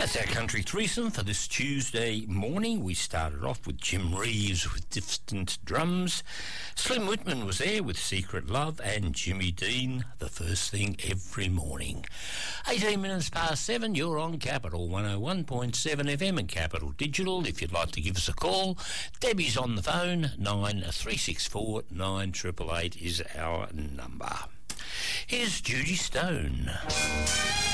That's our country threesome for this Tuesday morning. We started off with Jim Reeves with Distant Drums. Slim Whitman was there with Secret Love, and Jimmy Dean, The First Thing Every Morning. 18 minutes past 7, you're on Capital 101.7 FM and Capital Digital. If you'd like to give us a call, Debbie's on the phone. 9364 9888 is our number. Here's Judy Stone.